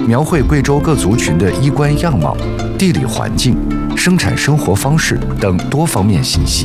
描绘贵州各族群的衣冠样貌、地理环境、生产生活方式等多方面信息。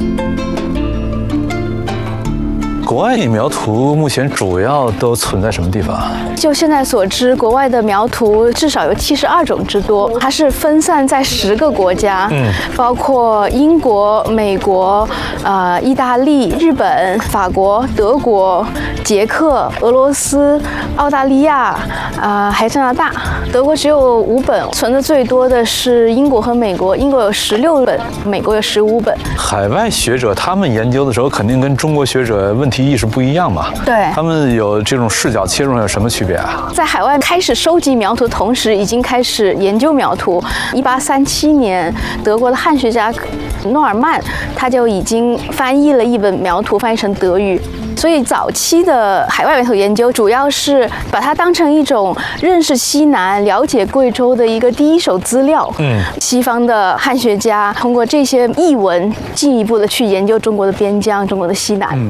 国外描图目前主要都存在什么地方？ 就现在所知，国外的描图至少有72种之多，它是分散在10个国家，包括英国、美国、意大利、日本、法国、德国、捷克、俄罗斯、澳大利亚，还有加拿大。德国只有5本，存的最多的是英国和美国，英国有16本，美国有15本。 海外学者他们研究的时候，肯定跟中国学者问题意识不一样嘛？ 对， 他们有这种视角切入有什么区别啊？ 在海外开始收集描图的同时，已经开始研究描图。1837年，德国的汉学家诺尔曼他就已经翻译了一本描图，翻译成德语。所以早期的海外描图研究主要是把它当成一种认识西南、了解贵州的一个第一手资料。西方的汉学家通过这些译文，进一步的去研究中国的边疆、中国的西南。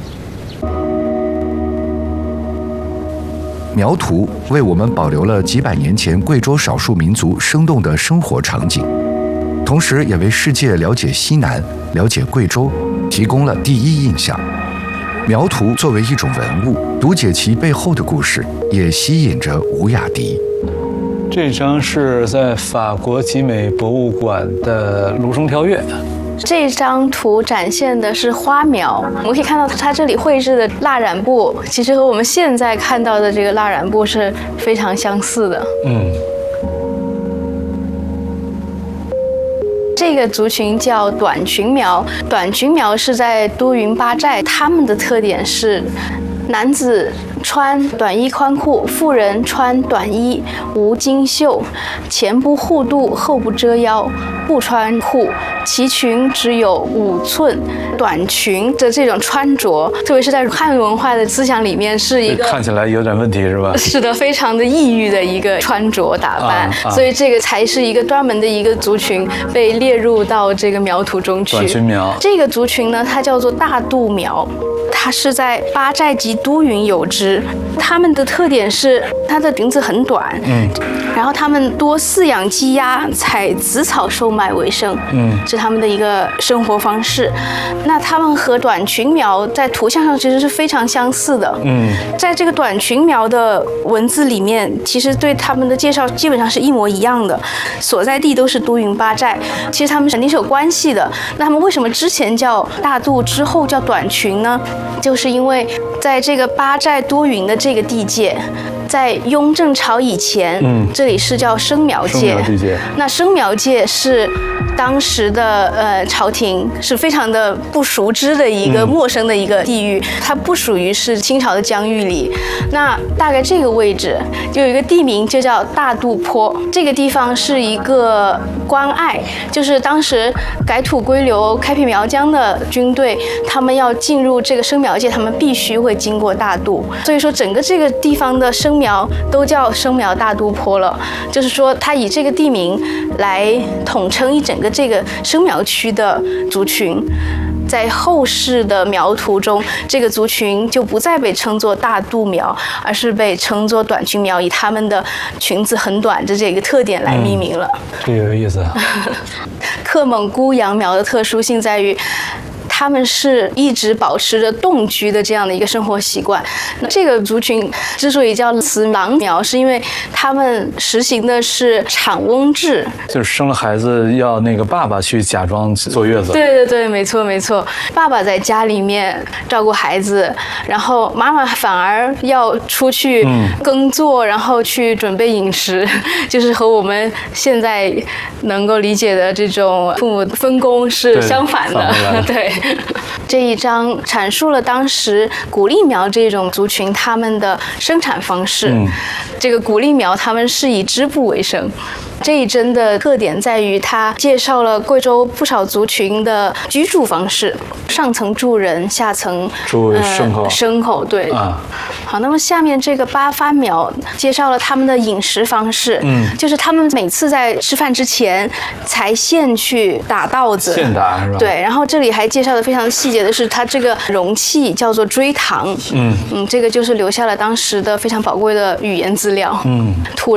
描图为我们保留了几百年前贵州少数民族生动的生活场景，同时也为世界了解西南、了解贵州提供了第一印象。描图作为一种文物，读解其背后的故事，也吸引着吴雅迪。 这张是在法国集美博物馆的芦笙跳跃。 这张图展现的是花苗，我们可以看到它这里绘制的蜡染布，其实和我们现在看到的这个蜡染布是非常相似的。这个族群叫短裙苗，短裙苗是在都匀巴寨，他们的特点是男子穿短衣宽裤，妇人穿短衣无襟袖，前不护肚，后不遮腰，不穿裤，其裙只有5寸。短裙的这种穿着，特别是在汉文化的思想里面，是一个看起来有点问题是吧？ 是的，非常的异域的一个穿着打扮，所以这个才是一个专门的一个族群被列入到这个描图中去。 短裙苗这个族群呢，它叫做大肚苗。它是在巴寨及都匀有之，它们的特点是它的裙子很短，然后它们多饲养鸡鸭，采紫草售卖为生，是他们的一个生活方式。那它们和短裙苗在图像上其实是非常相似的，在这个短裙苗的文字里面，其实对他们的介绍基本上是一模一样的，所在地都是都匀巴寨，其实他们肯定是有关系的。那他们为什么之前叫大肚，之后叫短裙呢？就是因为在这个巴寨都匀的这个地界，在雍正朝以前，这里是叫生苗界。那生苗界是当时的朝廷是非常的不熟知的一个陌生的一个地域，它不属于是清朝的疆域里。那大概这个位置就有一个地名，就叫大肚坡。这个地方是一个关隘，就是当时改土归流、开辟苗疆的军队，他们要进入这个生苗界，他们必须会经过大肚，所以说整个这个地方的生苗都叫生苗大肚坡了。就是说，它以这个地名来统称一整个这个生苗区的族群。在后世的描图中，这个族群就不再被称作大肚苗，而是被称作短裙苗，以他们的裙子很短的这个特点来命名了。 这有意思。 克蒙孤羊苗的特殊性在于，他们是一直保持着洞居的这样的一个生活习惯。那这个族群之所以叫雌狼苗，是因为他们实行的是产翁制， 就是生了孩子要那个爸爸去假装坐月子。 对，没错。爸爸在家里面照顾孩子，然后妈妈反而要出去耕作，然后去准备饮食，就是和我们现在能够理解的这种父母分工是相反的。对。这一章阐述了当时古丽苗这种族群他们的生产方式。这个古丽苗他们是以织布为生。这一针的特点在于，它介绍了贵州不少族群的居住方式，上层住人，下层住牲口。对。 好，那么下面这个八发苗介绍了他们的饮食方式。就是他们每次在吃饭之前才现去打稻子， 现打是吧？ 对。然后这里还介绍的非常细节的是，它这个容器叫做锥堂。这个就是留下了当时的非常宝贵的语言资料。土